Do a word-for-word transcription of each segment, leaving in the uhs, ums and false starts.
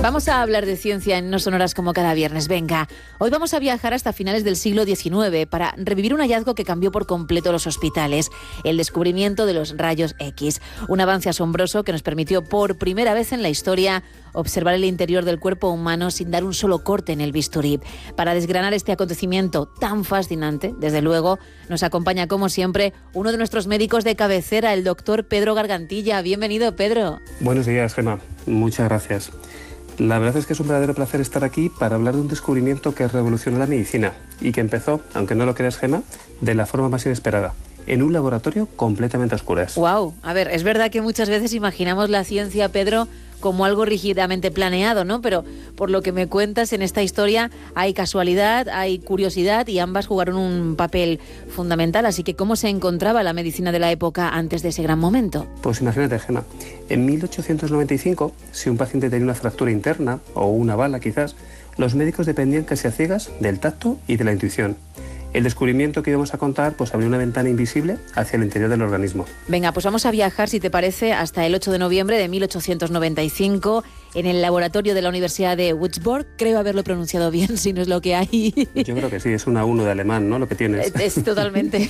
Vamos a hablar de ciencia en No Sonoras como cada viernes. Venga, hoy vamos a viajar hasta finales del siglo diecinueve para revivir un hallazgo que cambió por completo los hospitales, el descubrimiento de los rayos X. Un avance asombroso que nos permitió por primera vez en la historia observar el interior del cuerpo humano sin dar un solo corte en el bisturí. Para desgranar este acontecimiento tan fascinante, desde luego, nos acompaña como siempre uno de nuestros médicos de cabecera, el doctor Pedro Gargantilla. Bienvenido, Pedro. Buenos días, Gemma. Muchas gracias. La verdad es que es un verdadero placer estar aquí para hablar de un descubrimiento que revolucionó la medicina y que empezó, aunque no lo creas, Gemma, de la forma más inesperada, en un laboratorio completamente a oscuras. Wow, a ver, es verdad que muchas veces imaginamos la ciencia, Pedro, como algo rígidamente planeado, ¿no? Pero por lo que me cuentas, en esta historia hay casualidad, hay curiosidad y ambas jugaron un papel fundamental. Así que, ¿cómo se encontraba la medicina de la época antes de ese gran momento? Pues imagínate, Gemma, en mil ochocientos noventa y cinco, si un paciente tenía una fractura interna o una bala quizás, los médicos dependían casi a ciegas del tacto y de la intuición. El descubrimiento que íbamos a contar pues abrió una ventana invisible hacia el interior del organismo. Venga, pues vamos a viajar, si te parece, hasta el ocho de noviembre de mil ochocientos noventa y cinco en el laboratorio de la Universidad de Würzburg. Creo haberlo pronunciado bien, si no es lo que hay. Yo creo que sí, es una uno de alemán, ¿no? Lo que tienes. Es, es totalmente.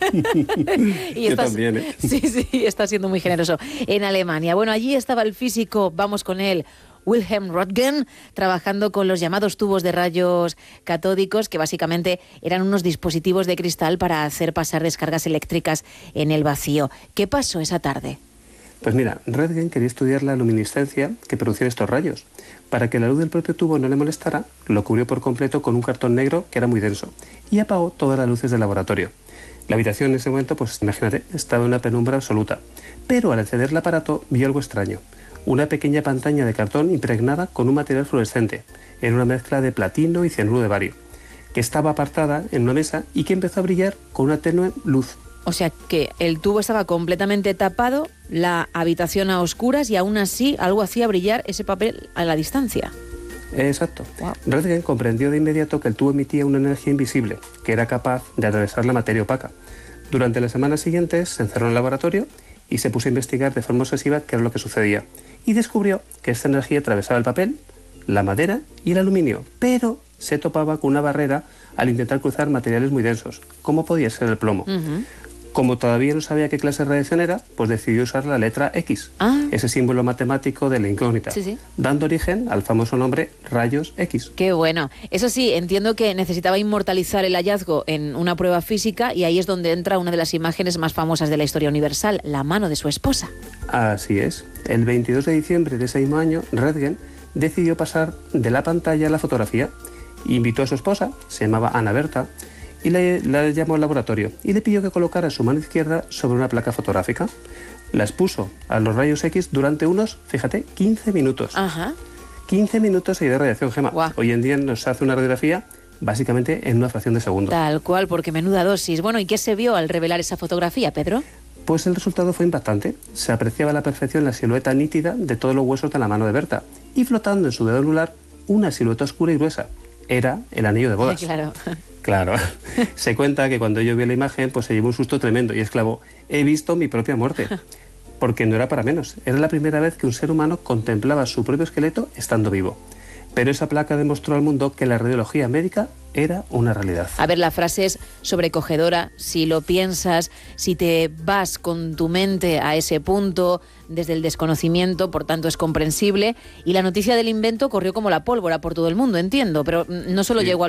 y Yo estás, también, ¿eh? Sí, sí, está siendo muy generoso. En Alemania. Bueno, allí estaba el físico, vamos con él, Wilhelm Röntgen, trabajando con los llamados tubos de rayos catódicos, que básicamente eran unos dispositivos de cristal para hacer pasar descargas eléctricas en el vacío. ¿Qué pasó esa tarde? Pues mira, Röntgen quería estudiar la luminiscencia que producían estos rayos. Para que la luz del propio tubo no le molestara, lo cubrió por completo con un cartón negro que era muy denso y apagó todas las luces del laboratorio. La habitación en ese momento, pues imagínate, estaba en una penumbra absoluta. Pero al encender el aparato vio algo extraño. Una pequeña pantalla de cartón impregnada con un material fluorescente, en una mezcla de platino y cianuro de bario, que estaba apartada en una mesa y que empezó a brillar con una tenue luz. O sea que el tubo estaba completamente tapado, la habitación a oscuras y aún así algo hacía brillar ese papel a la distancia. Exacto. Wow. Röntgen comprendió de inmediato que el tubo emitía una energía invisible, que era capaz de atravesar la materia opaca. Durante las semanas siguientes se encerró en el laboratorio y se puso a investigar de forma obsesiva qué era lo que sucedía. Y descubrió que esta energía atravesaba el papel, la madera y el aluminio, pero se topaba con una barrera al intentar cruzar materiales muy densos, como podía ser el plomo. Uh-huh. Como todavía no sabía qué clase de radiación era, pues decidió usar la letra X, ah. ese símbolo matemático de la incógnita, sí, sí. dando origen al famoso nombre rayos X. Qué bueno. Eso sí, entiendo que necesitaba inmortalizar el hallazgo en una prueba física y ahí es donde entra una de las imágenes más famosas de la historia universal, la mano de su esposa. Así es. El veintidós de diciembre de ese mismo año, Röntgen decidió pasar de la pantalla a la fotografía. Invitó a su esposa, se llamaba Ana Berta, y la, la llamó al laboratorio y le pidió que colocara su mano izquierda sobre una placa fotográfica. La expuso a los rayos X durante unos, fíjate, quince minutos. Ajá. quince minutos ahí de radiación, Gemma. Guau. Hoy en día nos hace una radiografía básicamente en una fracción de segundo. Tal cual, porque menuda dosis. Bueno, ¿y qué se vio al revelar esa fotografía, Pedro? Pues el resultado fue impactante. Se apreciaba a la perfección la silueta nítida de todos los huesos de la mano de Berta y flotando en su dedo anular una silueta oscura y gruesa. Era el anillo de bodas. Ay, claro. Claro. Se cuenta que cuando yo vi la imagen, pues se llevó un susto tremendo y exclamó: he visto mi propia muerte. Porque no era para menos. Era la primera vez que un ser humano contemplaba su propio esqueleto estando vivo. Pero esa placa demostró al mundo que la radiología médica era una realidad. A ver, la frase es sobrecogedora. Si lo piensas, si te vas con tu mente a ese punto desde el desconocimiento, por tanto es comprensible. Y la noticia del invento corrió como la pólvora por todo el mundo, entiendo, pero no solo sí. llegó a